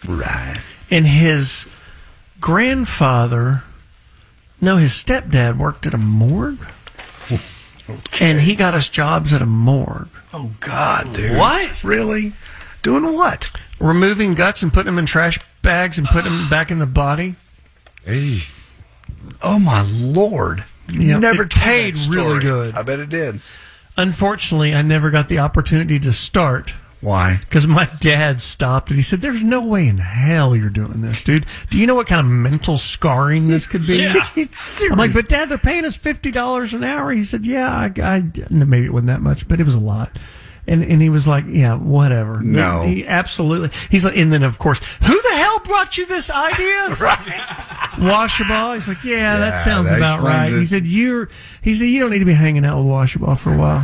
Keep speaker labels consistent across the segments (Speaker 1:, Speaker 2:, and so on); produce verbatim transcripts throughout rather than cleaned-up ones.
Speaker 1: Right.
Speaker 2: And his grandfather, no, his stepdad worked at a morgue. Okay. And he got us jobs at a morgue.
Speaker 1: Oh, God, dude.
Speaker 2: What?
Speaker 1: Really? Doing what?
Speaker 2: Removing guts and putting them in trash bags and putting them back in the body.
Speaker 3: Hey.
Speaker 1: Oh, my Lord. You
Speaker 2: Yep.
Speaker 1: never
Speaker 2: It paid
Speaker 1: told that story.
Speaker 2: really good.
Speaker 1: I bet it did.
Speaker 2: Unfortunately, I never got the opportunity to start.
Speaker 1: Why?
Speaker 2: Because my dad stopped and he said, "There's no way in hell you're doing this, dude. Do you know what kind of mental scarring this could be?"
Speaker 1: Yeah.
Speaker 2: I'm like, "But Dad, they're paying us fifty dollars an hour." He said, "Yeah, I, I no, maybe it wasn't that much, but it was a lot." And and he was like, "Yeah, whatever."
Speaker 1: No.
Speaker 2: He absolutely. He's like, and then of course, who the hell brought you this idea?
Speaker 1: Right.
Speaker 2: Washable. He's like, yeah,
Speaker 1: Yeah,
Speaker 2: that sounds
Speaker 1: that
Speaker 2: about right.
Speaker 1: explains it.
Speaker 2: He said, "You're." He said, "You don't need to be hanging out with Washable for a while."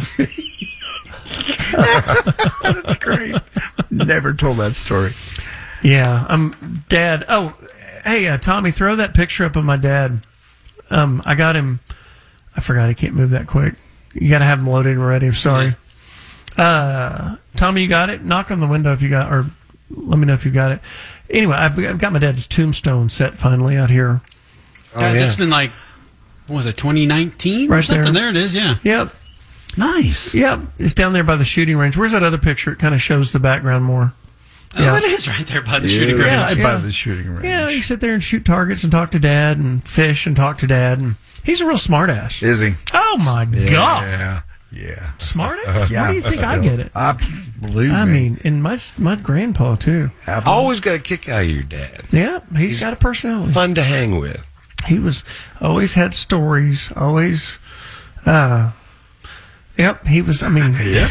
Speaker 1: That's great. Never told that story.
Speaker 2: Yeah, um, Dad. Oh, hey, uh, Tommy, throw that picture up of my dad. Um, I got him. I forgot he can't move that quick. You got to have him loaded and ready. I'm sorry. Uh, Tommy, you got it? Knock on the window if you got, or let me know if you got it. Anyway, I've, I've got my dad's tombstone set finally out here.
Speaker 4: Oh, that,
Speaker 3: yeah.
Speaker 4: That's been like, what was it, twenty nineteen
Speaker 2: Right
Speaker 4: or something?
Speaker 2: there.
Speaker 4: There it is, yeah.
Speaker 2: Yep,
Speaker 1: Nice.
Speaker 2: yep. It's down there by the shooting range. Where's that other picture? It kind of shows the background more.
Speaker 4: Oh,
Speaker 2: Yeah.
Speaker 4: it is right there by the
Speaker 1: Yeah,
Speaker 4: shooting range.
Speaker 2: yeah.
Speaker 1: by the shooting range.
Speaker 2: Yeah, you sit there and shoot targets and talk to Dad and fish and talk to Dad. And he's a real smart ass.
Speaker 1: Is he?
Speaker 2: Oh, my God.
Speaker 1: Yeah. Yeah.
Speaker 2: Smart ass?
Speaker 1: Yeah.
Speaker 2: Why do you think I get it?
Speaker 1: I believe
Speaker 2: I
Speaker 1: me.
Speaker 2: mean, and my my grandpa too.
Speaker 3: I always got a kick out of your dad.
Speaker 2: Yeah, he's got a personality.
Speaker 3: Fun to hang with.
Speaker 2: He was always had stories. Always, uh, yep. He was. I mean,
Speaker 1: Yep.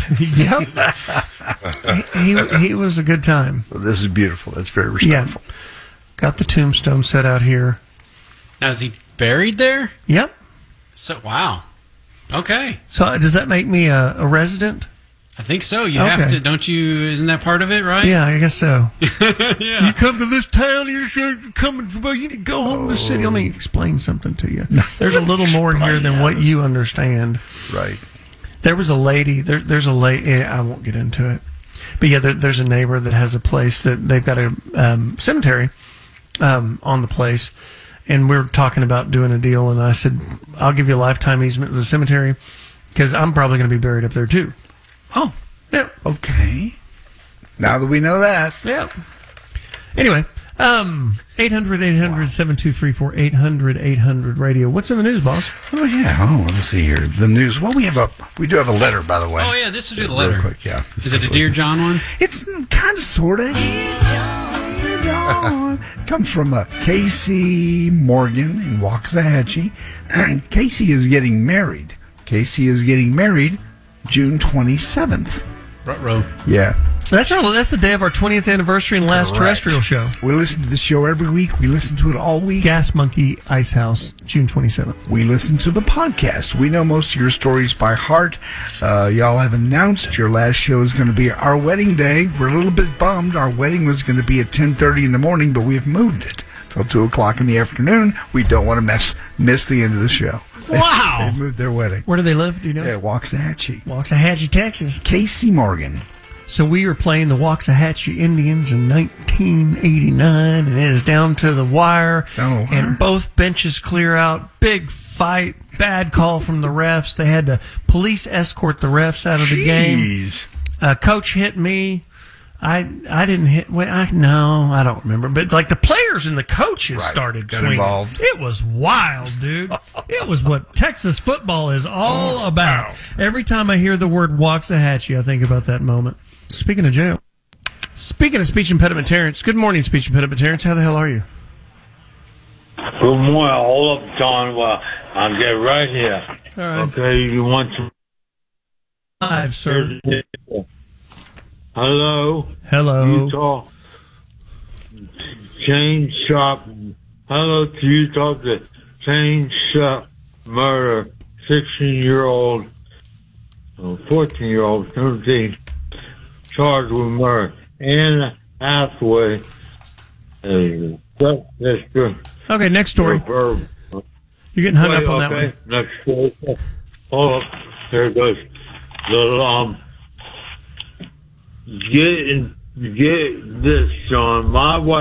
Speaker 2: yep. he, he he was a good time.
Speaker 1: Well, this is beautiful. That's very
Speaker 2: Yeah.
Speaker 1: respectful.
Speaker 2: Got the tombstone set out here.
Speaker 4: Now, is he buried there?
Speaker 2: Yep.
Speaker 4: So, wow. Okay.
Speaker 2: So uh, does that make me a, a resident?
Speaker 4: I think so. You have
Speaker 2: Okay.
Speaker 4: to, don't you? Isn't that part of it, right?
Speaker 2: Yeah, I guess so.
Speaker 4: Yeah.
Speaker 2: You come to this town, you're just coming from. You need to go home to the city. Let me explain something to you. There's a little more here than what you understand.
Speaker 1: Right.
Speaker 2: There was a lady. There, there's a lady. Yeah, I won't get into it. But yeah, there, there's a neighbor that has a place that they've got a um, cemetery um, on the place, and we we're talking about doing a deal. And I said, I'll give you a lifetime easement to the cemetery because I'm probably going to be buried up there too.
Speaker 1: Oh,
Speaker 2: Yeah.
Speaker 1: okay. Now that we know that.
Speaker 2: Yeah. Anyway, um, eight hundred, eight hundred, seven two three four, eight hundred, eight hundred radio. What's in the news, boss?
Speaker 1: Oh, yeah. Oh, let's see here. The news. Well, we have a we do have a letter, by the way.
Speaker 4: Oh, yeah, this will do the
Speaker 1: Real
Speaker 4: letter.
Speaker 1: quick, yeah.
Speaker 4: Is it a Dear John one?
Speaker 1: It's kind of, sort of. Dear John. Comes from uh, Casey Morgan in Waxahachie. Casey is getting married. Casey is getting married June twenty-seventh.
Speaker 4: Ruh-roh.
Speaker 1: Yeah.
Speaker 2: That's our. That's the day of our twentieth anniversary and last
Speaker 1: Correct.
Speaker 2: terrestrial show.
Speaker 1: We listen to the show every week. We listen to it all week.
Speaker 2: Gas Monkey Ice House, June twenty-seventh.
Speaker 1: We listen to the podcast. We know most of your stories by heart. Uh, y'all have announced your last show is going to be our wedding day. We're a little bit bummed. Our wedding was going to be at ten thirty in the morning, but we've moved it till two o'clock in the afternoon. We don't want to mess, miss the end of the show.
Speaker 2: Wow.
Speaker 1: They moved their wedding.
Speaker 2: Where do they live? Do you know?
Speaker 1: Yeah, Waxahachie.
Speaker 2: Waxahachie, Texas.
Speaker 1: Casey Morgan.
Speaker 2: So we were playing the Waxahachie Indians in nineteen eighty-nine, and it is down to the wire.
Speaker 1: Down the wire?
Speaker 2: And both benches clear out. Big fight. Bad call from the refs. They had to police escort the refs out of the game.
Speaker 1: Jeez.
Speaker 2: Uh, coach hit me. I I didn't hit. Wait, I, no, I don't remember. But like the players and the coaches
Speaker 1: Right.
Speaker 2: started
Speaker 1: Got
Speaker 2: swinging.
Speaker 1: involved.
Speaker 2: It was wild, dude. It was what Texas football is all
Speaker 1: Oh,
Speaker 2: about.
Speaker 1: wow.
Speaker 2: Every time I hear the word Waxahachie, I think about that moment. Speaking of jail, speaking of speech impediment Terrence, good morning, speech impediment Terrence. How the hell are you?
Speaker 5: Good morning. Hold up, John. Well, I'll get right here.
Speaker 2: All right.
Speaker 5: Okay, you want to...
Speaker 2: Live, sir.
Speaker 5: Hello?
Speaker 2: Hello.
Speaker 5: Utah. Chain shop. Hello to Utah. The chain shop murder. sixteen-year-old, fourteen-year-old, thirteen, charged with murder. Anne Hathaway. Uh, stepsister.
Speaker 2: Okay, next story.
Speaker 5: Her-
Speaker 2: You're getting hung
Speaker 5: Wait,
Speaker 2: up on
Speaker 5: okay,
Speaker 2: that one.
Speaker 5: next story. Hold up. Here it goes. The, um, get, get this, John. My wife